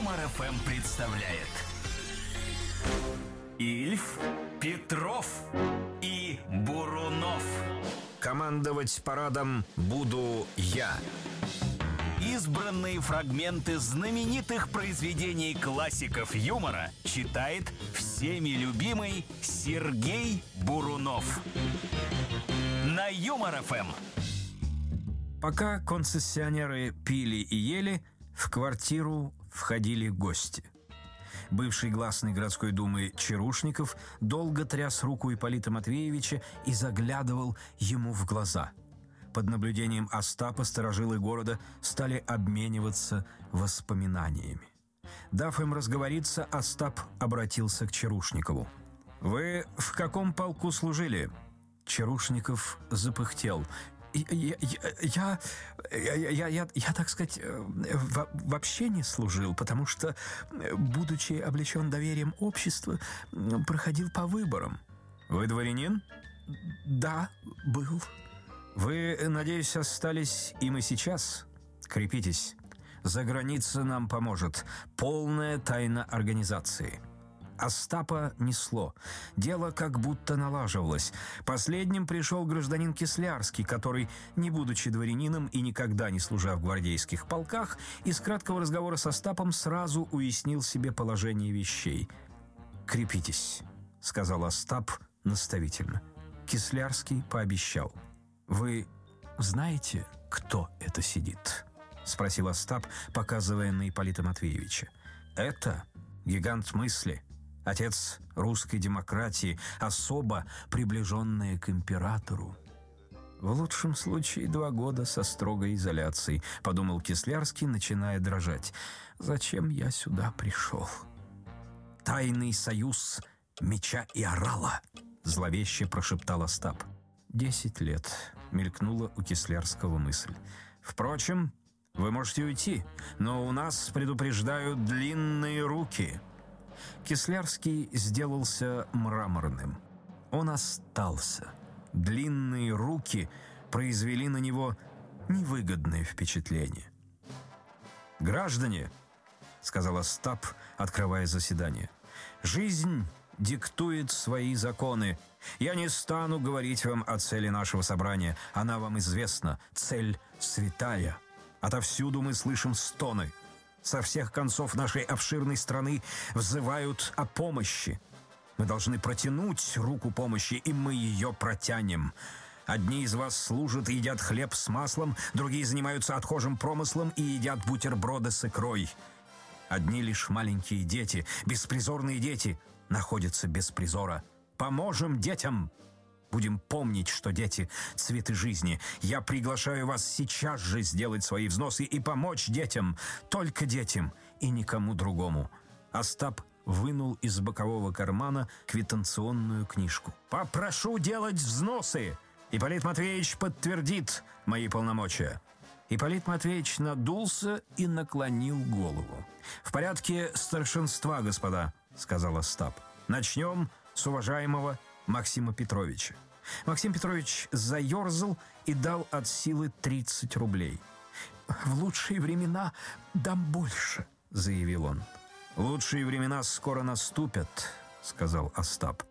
Юмор ФМ представляет Ильф, Петров и Бурунов. Командовать парадом буду я. Избранные фрагменты знаменитых произведений классиков юмора читает всеми любимый Сергей Бурунов. На Юмор ФМ. Пока концессионеры пили и ели, в квартиру входили гости. Бывший гласный городской думы Чарушников долго тряс руку Ипполита Матвеевича и заглядывал ему в глаза. Под наблюдением Остапа старожилы города стали обмениваться воспоминаниями. Дав им разговориться, Остап обратился к Чарушникову. «Вы в каком полку служили?» Чарушников запыхтел. Я, так сказать, вообще не служил, потому что, будучи облечен доверием общества, проходил по выборам. Вы дворянин? Да, был. Вы, надеюсь, остались им и сейчас? Крепитесь. За граница нам поможет. Полная тайна организации. Остапа несло. Дело как будто налаживалось. Последним пришел гражданин Кислярский, который, не будучи дворянином и никогда не служа в гвардейских полках, из краткого разговора с Остапом сразу уяснил себе положение вещей. «Крепитесь», — сказал Остап наставительно. Кислярский пообещал. «Вы знаете, кто это сидит?» — спросил Остап, показывая на Ипполита Матвеевича. «Это гигант мысли, отец русской демократии, особо приближенная к императору». «В лучшем случае 2 года со строгой изоляцией», — подумал Кислярский, начиная дрожать. «Зачем я сюда пришел?» «Тайный союз меча и орала», — зловеще прошептал Остап. 10 лет мелькнула у Кислярского мысль. «Впрочем, вы можете уйти, но у нас, предупреждаю, длинные руки». Кислярский сделался мраморным. Он остался. Длинные руки произвели на него невыгодное впечатление. «Граждане», — сказал Остап, открывая заседание, — «жизнь диктует свои законы. Я не стану говорить вам о цели нашего собрания. Она вам известна. Цель святая. Отовсюду мы слышим стоны. Со всех концов нашей обширной страны взывают о помощи. Мы должны протянуть руку помощи, и мы ее протянем. Одни из вас служат и едят хлеб с маслом, другие занимаются отхожим промыслом и едят бутерброды с икрой. Одни лишь маленькие дети, беспризорные дети, находятся без призора. Поможем детям! Будем помнить, что дети — цветы жизни. Я приглашаю вас сейчас же сделать свои взносы и помочь детям. Только детям и никому другому». Остап вынул из бокового кармана квитанционную книжку. «Попрошу делать взносы. Ипполит Матвеевич подтвердит мои полномочия». Ипполит Матвеевич надулся и наклонил голову. «В порядке старшинства, господа», — сказал Остап. «Начнем с уважаемого Максима Петровича». Максим Петрович заерзал и дал от силы 30 рублей. «В лучшие времена дам больше», — заявил он. «Лучшие времена скоро наступят», — сказал Остап.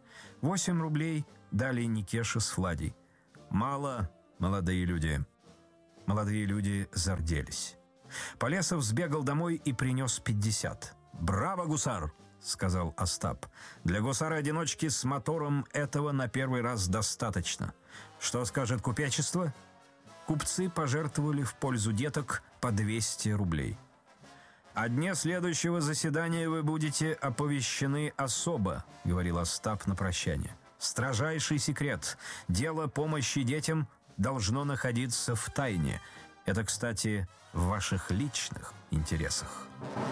8 рублей дали Никеша с Владей. «Мало, молодые люди». Молодые люди зарделись. Полесов сбегал домой и принес 50. «Браво, гусар!» — сказал Остап. «Для гусара-одиночки с мотором этого на первый раз достаточно. Что скажет купечество?» Купцы пожертвовали в пользу деток по 200 рублей. «О дне следующего заседания вы будете оповещены особо», — говорил Остап на прощание. «Строжайший секрет. Дело помощи детям должно находиться в тайне. Это, кстати, в ваших личных интересах».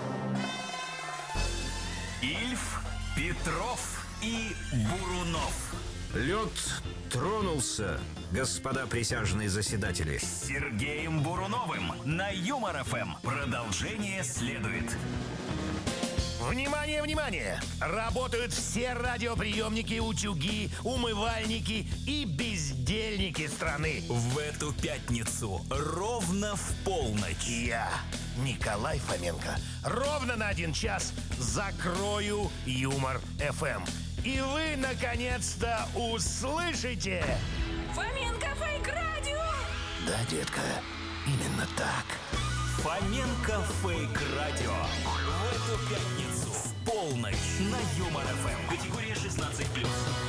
Ильф, Петров и Бурунов. Лед тронулся, господа присяжные заседатели. С Сергеем Буруновым на Юмор ФМ. Продолжение следует. Внимание, внимание! Работают все радиоприемники, утюги, умывальники и бездельники страны. В эту пятницу ровно в полночь. Я, Николай Фоменко, ровно на 1 час закрою Юмор ФМ. И вы, наконец-то, услышите... Фоменко Фейк Радио! Да, детка, именно так. Фоменко Фейк Радио. В эту пятницу в полночь на Юмор ФМ. Категория 16+.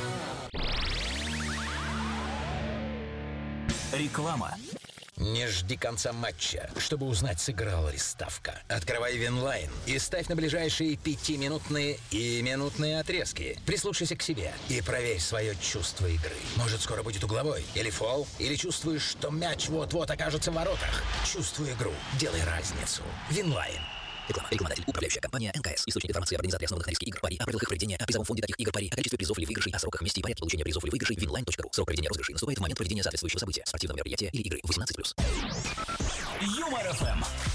Реклама. Не жди конца матча, чтобы узнать, сыграла ли ставка. Открывай Винлайн и ставь на ближайшие 5-минутные и минутные отрезки. Прислушайся к себе и проверь свое чувство игры. Может, скоро будет угловой, или фол, или чувствуешь, что мяч вот-вот окажется в воротах. Чувствуй игру, делай разницу. Винлайн. Реклама. Рекламодатель. Управляющая компания НКС. Источник информации об организации основанных на риске игр пари, о правилах их проведения, о призовом фонде таких игр пари, о количестве призов или выигрышей, о сроках, месте и порядке получения призов или выигрышей. Winline.ru. Срок проведения розыгрышей наступает в момент проведения соответствующего события, спортивного мероприятия или игры. 18+. Юмор ФМ.